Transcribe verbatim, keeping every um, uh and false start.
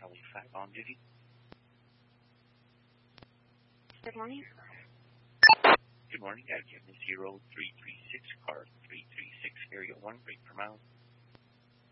Kelly five on duty. Good morning. Good morning. I've given zero three three six car three three six area one, break per mile.